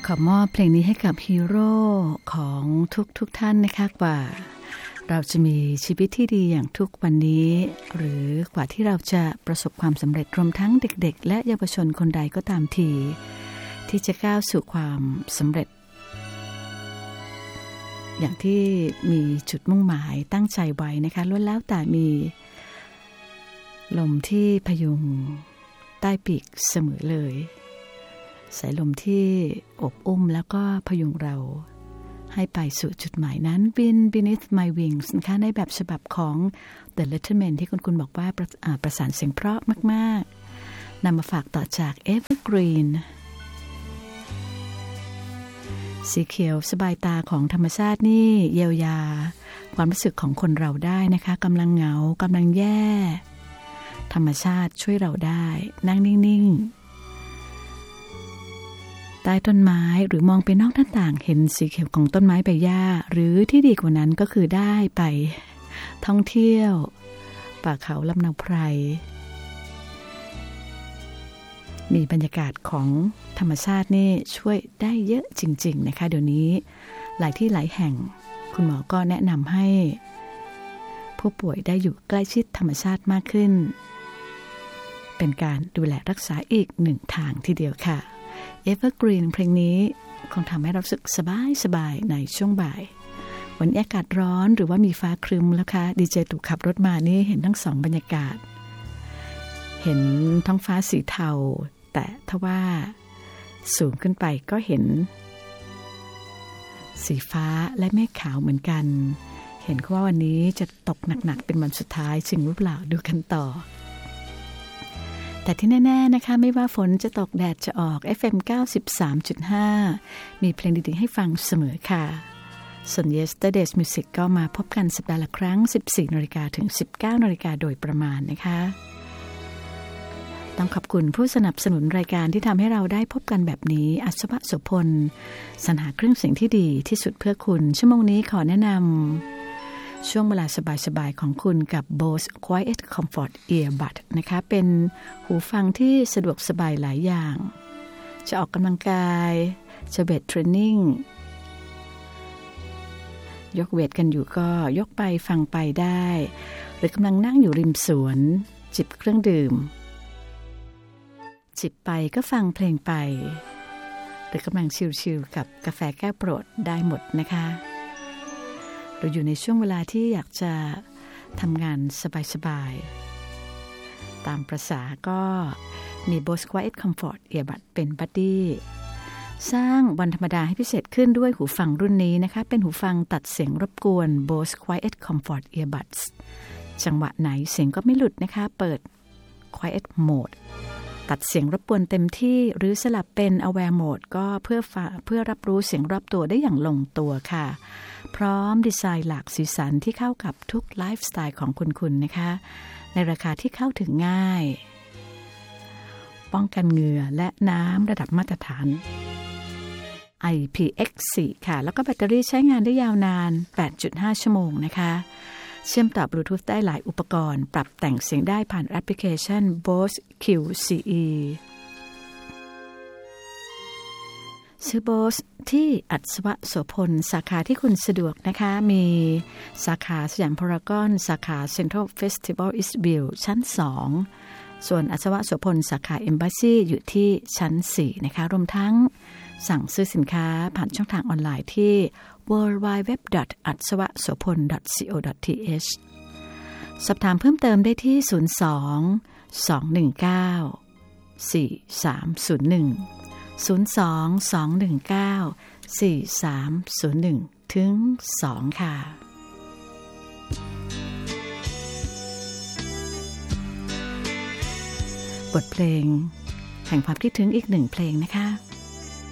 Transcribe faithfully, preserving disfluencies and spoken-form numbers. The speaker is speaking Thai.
ขอมอบเพลงนี้ให้กับฮีโร่ของทุกทุกท่านนะคะกว่าเราจะมีชีวิตที่ดีอย่างทุกวันนี้หรือกว่าที่เราจะประสบความสำเร็จรวมทั้งเด็กๆและเยาวชนคนใดก็ตามทีที่จะก้าวสู่ความสำเร็จอย่างที่มีจุดมุ่งหมายตั้งใจไว้นะคะล้วนแล้วแต่มีลมที่พยุงใต้ปีกเสมอเลยสายลมที่อบอุ้มแล้วก็พยุงเราให้ไปสู่จุดหมายนั้น Wind Beneath My Wings นะคะในแบบฉบับของ The Letterman ที่คุณคุณบอกว่าประ, ประสานเสียงเพราะมากๆนำมาฝากต่อจาก Evergreen สีเขียวสบายตาของธรรมชาตินี่เยียวยาความรู้สึกของคนเราได้นะคะกำลังเหงากำลังแย่ธรรมชาติช่วยเราได้นั่งนิ่งๆใต้ต้นไม้หรือมองไปนอกหน้าต่างเห็นสีเขียวของต้นไม้ใบหญ้าหรือที่ดีกว่านั้นก็คือได้ไปท่องเที่ยวป่าเขาลำเนาไพรมีบรรยากาศของธรรมชาตินี่ช่วยได้เยอะจริงๆนะคะเดี๋ยวนี้หลายที่หลายแห่งคุณหมอก็แนะนำให้ผู้ป่วยได้อยู่ใกล้ชิดธรรมชาติมากขึ้นเป็นการดูแลรักษาอีกหนึ่งทางทีเดียวค่ะ Evergreen เพลงนี้คงทำให้เรารู้สึกสบายสบายในช่วงบ่ายวันนี้อากาศร้อนหรือว่ามีฟ้าครึ้มแล้วค่ะดีเจตู่ขับรถมานี่เห็นทั้งสองบรรยากาศเห็นท้องฟ้าสีเทาแต่ทว่าสูงขึ้นไปก็เห็นสีฟ้าและเมฆขาวเหมือนกันเห็นว่าวันนี้จะตกหนักๆเป็นวันสุดท้ายจริงหรือเปล่าดูกันต่อแต่ที่แน่ๆนะคะไม่ว่าฝนจะตกแดดจะออก เอฟ เอ็ม เก้าสิบสามจุดห้า มีเพลงดีๆให้ฟังเสมอค่ะส่วน Yesterday's Music ก็มาพบกันสัปดาห์ละครั้ง สิบสี่นาฬิกา ถึง สิบเก้านาฬิกาโดยประมาณนะคะต้องขอบคุณผู้สนับสนุนรายการที่ทำให้เราได้พบกันแบบนี้อัศวะโสพลสรรหาเครื่องเสียงที่ดีที่สุดเพื่อคุณชั่วโมงนี้ขอแนะนำช่วงเวลาสบายๆของคุณกับ Bose Quiet Comfort Earbud นะคะเป็นหูฟังที่สะดวกสบายหลายอย่างจะออกกำลังกายจะเวทเทรนนิ่งยกเวทกันอยู่ก็ยกไปฟังไปได้หรือกำลังนั่งอยู่ริมสวนจิบเครื่องดื่มจิบไปก็ฟังเพลงไปหรือกำลังชิลๆกับกาแฟแก้วโปรดได้หมดนะคะเราอยู่ในช่วงเวลาที่อยากจะทำงานสบายๆตามประสาก็มี Bose Quiet Comfort Earbud เป็นบัดดี้สร้างวันธรรมดาให้พิเศษขึ้นด้วยหูฟังรุ่นนี้นะคะเป็นหูฟังตัดเสียงรบกวน Bose Quiet Comfort Earbuds จังหวะไหนเสียงก็ไม่หลุดนะคะเปิด Quiet Modeตัดเสียงรบกวนเต็มที่หรือสลับเป็น Aware Mode ก็เพื่อเพื่อรับรู้เสียงรอบตัวได้อย่างลงตัวค่ะพร้อมดีไซน์หลากสีสันที่เข้ากับทุกไลฟ์สไตล์ของคุณๆนะคะในราคาที่เข้าถึงง่ายป้องกันเหงื่อและน้ำระดับมาตรฐาน ไอ พี เอ็กซ์ โฟร์ ค่ะแล้วก็แบตเตอรี่ใช้งานได้ยาวนาน แปดจุดห้า ชั่วโมงนะคะเชื่อมต่อบลูทูธได้หลายอุปกรณ์ปรับแต่งเสียงได้ผ่านแอปพลิเคชัน Bose คิว ซี อี ซื้อ Bose ที่อัศวะโสพลสาขาที่คุณสะดวกนะคะมีสาขาสยามพารากอนสาขา Central Festival Eastview ชั้นสองส่วนอัศวะโสพลสาขา Embassy อยู่ที่ชั้นสี่นะคะรวมทั้งสั่งซื้อสินค้าผ่านช่องทางออนไลน์ที่ ดับเบิลยู ดับเบิลยู ดับเบิลยู ดอท อัศวะโสพล ดอท ซี โอ ดอท ที เอช สอบถามเพิ่มเติมได้ที่ศูนย์ สอง สอง หนึ่ง เก้า สี่ สาม ศูนย์ หนึ่ง ศูนย์ สอง สอง หนึ่ง เก้า สี่ สาม ศูนย์ หนึ่ง ถึง สอง ค่ะบทเพลงแห่งความคิดถึงอีกหนึ่งเพลงนะคะ